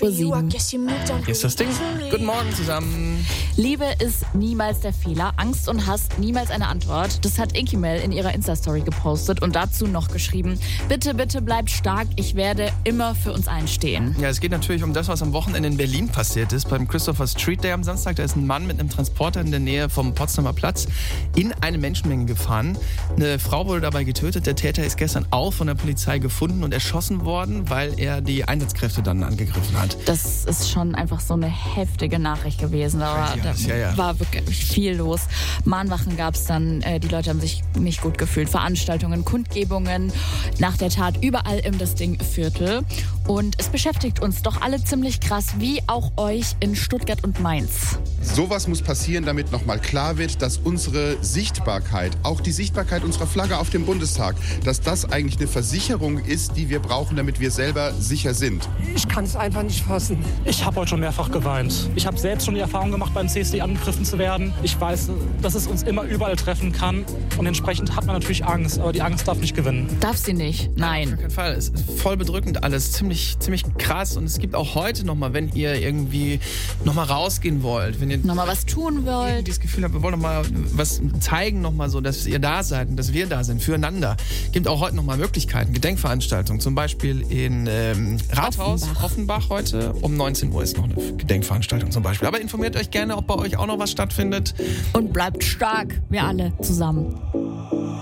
7:07. Hier ist das Ding. Guten Morgen zusammen. Liebe ist niemals der Fehler, Angst und Hass niemals eine Antwort. Das hat Inky Mel in ihrer Insta-Story gepostet und dazu noch geschrieben: Bitte, bitte bleibt stark, ich werde immer für uns einstehen. Ja, es geht natürlich um das, was am Wochenende in Berlin passiert ist. Beim Christopher Street Day am Samstag, da ist ein Mann mit einem Transporter in der Nähe vom Potsdamer Platz in eine Menschenmenge gefahren. Eine Frau wurde dabei getötet. Der Täter ist gestern auch von der Polizei gefunden und erschossen worden, weil er die Einsatzkräfte dann angegriffen hat. Das ist schon einfach so eine heftige Nachricht gewesen. Aber da war wirklich viel los. Mahnwachen gab es dann. Die Leute haben sich nicht gut gefühlt. Veranstaltungen, Kundgebungen nach der Tat überall im Das Ding-Viertel. Und es beschäftigt uns doch alle ziemlich krass, wie auch euch in Stuttgart und Mainz. Sowas muss passieren, damit nochmal klar wird, dass unsere Sichtbarkeit, auch die Sichtbarkeit unserer Flagge auf dem Bundestag, dass das eigentlich eine Versicherung ist, die wir brauchen, damit wir selber sicher sind. Ich kann es einfach nicht fassen. Ich habe heute schon mehrfach geweint. Ich habe selbst schon die Erfahrung gemacht, beim CSD angegriffen zu werden. Ich weiß, dass es uns immer überall treffen kann. Und entsprechend hat man natürlich Angst. Aber die Angst darf nicht gewinnen. Darf sie nicht? Nein. Auf keinen Fall. Es ist voll bedrückend alles. Ziemlich krass. Und es gibt auch heute nochmal, wenn ihr irgendwie nochmal rausgehen wollt, wenn ihr nochmal was tun wollt, das Gefühl habt, wir wollen nochmal was zeigen, nochmal so, dass ihr da seid und dass wir da sind, füreinander. Gibt auch heute nochmal Möglichkeiten, Gedenkveranstaltungen, zum Beispiel in Rathaus Offenbach heute um 19 Uhr ist noch eine Gedenkveranstaltung zum Beispiel. Aber informiert euch gerne, ob bei euch auch noch was stattfindet. Und bleibt stark, wir alle zusammen.